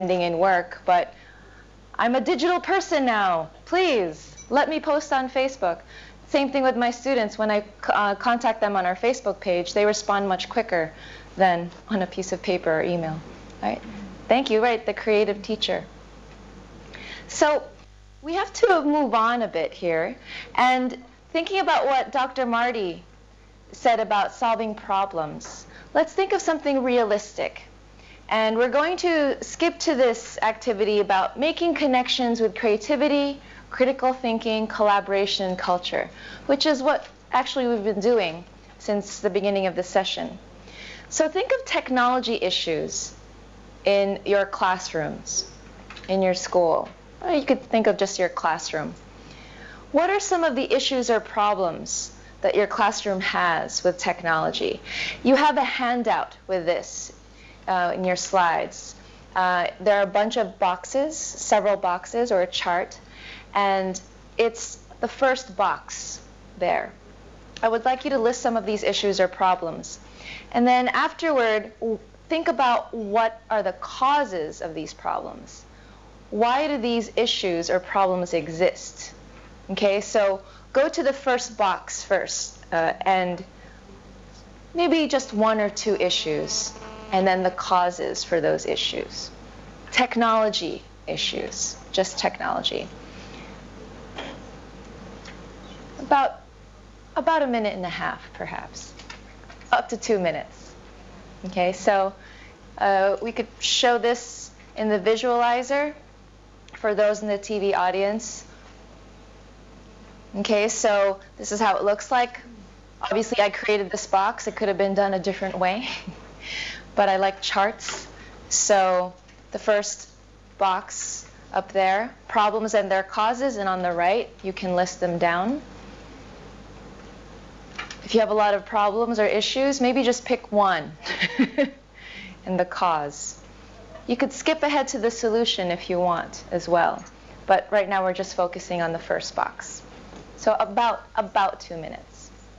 in work, but I'm a digital person now. Please let me post on Facebook. Same thing with my students. When I contact them on our Facebook page, they respond much quicker than on a piece of paper or email. Right? Thank you. Right, the creative teacher. So we have to move on a bit here, and thinking about what Dr. Marty said about solving problems, let's think of something realistic. And we're going to skip to this activity about making connections with creativity, critical thinking, collaboration, and culture, which is what actually we've been doing since the beginning of the session. So think of technology issues in your classrooms, in your school. Or you could think of just your classroom. What are some of the issues or problems that your classroom has with technology? You have a handout with this in your slides. There are a bunch of boxes, several boxes or a chart, and it's the first box there. I would like you to list some of these issues or problems. And then afterward, think about what are the causes of these problems. Why do these issues or problems exist? Okay, so go to the first box first, and maybe just one or two issues, and then the causes for those issues. Technology issues, just technology. About a minute and a half, perhaps, up to 2 minutes. Okay, so we could show this in the visualizer for those in the TV audience. Okay, so this is how it looks like. Obviously, I created this box. It could have been done a different way, but I like charts. So the first box up there, problems and their causes, and on the right, you can list them down. If you have a lot of problems or issues, maybe just pick one and the cause. You could skip ahead to the solution if you want as well, but right now we're just focusing on the first box. So about 2 minutes.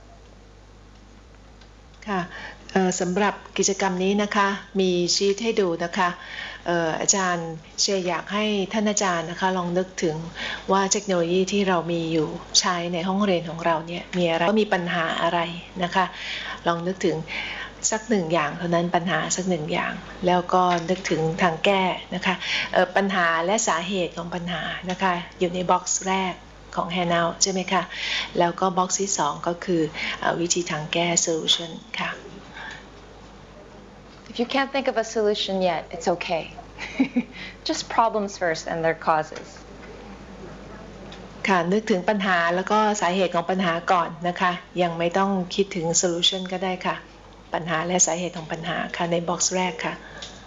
ค่ะสำหรับกิจกรรมนี้นะคะมีชีทให้ดูนะคะอาจารย์เชยอยากให้ท่านอาจารย์นะคะลองนึกถึงว่าเทคโนโลยีที่เรามีอยู่ใช้ในห้องเรียนของเราเนี่ยมีอะไรก็มีปัญหาอะไรนะคะลองนึกถึงสักหนึ่งอย่างเท่านั้นปัญหาสักหนึ่งอย่างแล้วก็นึกถึงทางแก้นะคะปัญหาและสาเหตุของปัญหานะคะอยู่ในบ็อกซ์แรกของ handout ใช่ไหมคะแล้วก็บ็อกซ์ที่2ก็คือวิธีทางแก้ solution ค่ะ If you can't think of a solution yet, it's okay. Just problems first and their causes. ค่ะนึกถึงปัญหาแล้วก็สาเหตุของปัญหาก่อนนะคะยังไม่ต้องคิดถึง solution ก็ได้ค่ะปัญหาและสาเหตุของปัญหาค่ะในบ็อกซ์แรกค่ะ